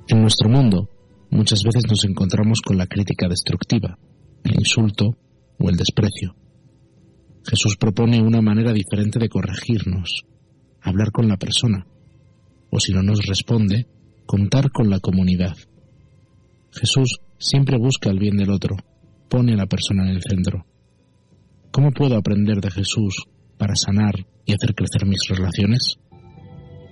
En nuestro mundo, muchas veces nos encontramos con la crítica destructiva, el insulto o el desprecio. Jesús propone una manera diferente de corregirnos, hablar con la persona, o si no nos responde, contar con la comunidad. Jesús siempre busca el bien del otro, pone a la persona en el centro. ¿Cómo puedo aprender de Jesús para sanar y hacer crecer mis relaciones?